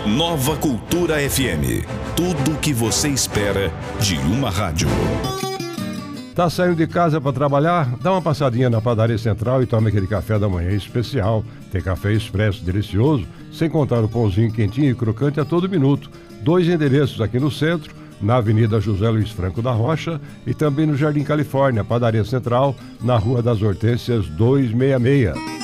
Nova Cultura FM. Tudo o que você espera de uma rádio. Tá saindo de casa para trabalhar? Dá uma passadinha na Padaria Central e tome aquele café da manhã especial. Tem café expresso delicioso, sem contar o pãozinho quentinho e crocante a todo minuto. 2 endereços aqui no centro, na Avenida José Luiz Franco da Rocha e também no Jardim Califórnia, Padaria Central, na Rua das Hortênsias 266.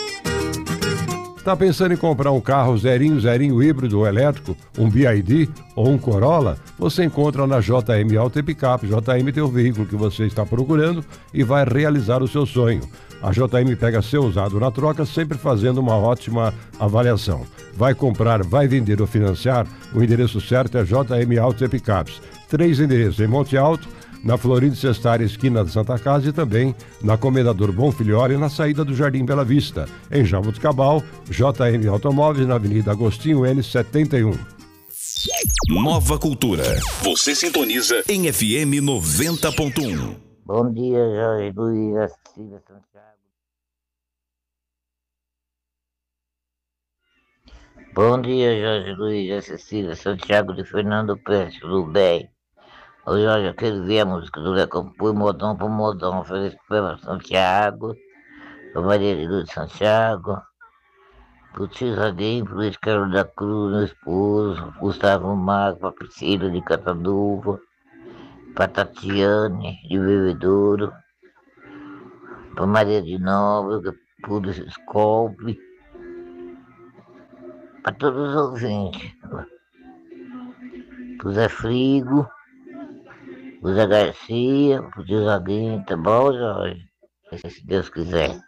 Tá pensando em comprar um carro zerinho híbrido ou elétrico, um BYD ou um Corolla? Você encontra na JM Auto e Picape. JM tem o veículo que você está procurando e vai realizar o seu sonho. A JM pega seu usado na troca, sempre fazendo uma ótima avaliação. Vai comprar, vai vender ou financiar? O endereço certo é JM Auto e Picapes. 3 endereços em Monte Alto, na Florindo Sestari, esquina de Santa Casa, e também na Comendador Bonfilhori, na saída do Jardim Bela Vista. Em Jaboticabal, JM Automóveis, na Avenida Agostinho N71. Nova Cultura. Você sintoniza em FM 90.1. Bom dia, Jorge Luiz, Cecília Santiago. Bom dia, Jorge Luiz, Cecília Santiago de Fernando Pérez, tudo bem? Ô Jorge, eu quero ver a música do Leco, por modão, ofereço para Santiago, para Maria de Luz Santiago, para o Tio Zaguinho, para o Luiz Carlos da Cruz, meu esposo, Gustavo Mago, para a Priscila de Cataduva, para Tatiane de Bebedouro, para Maria de Nova, para o Scolpe, para todos os ouvintes, para o Zé Frigo, o Zé Garcia, o Tio Zaguinho, tá bom, Jorge? Se Deus quiser.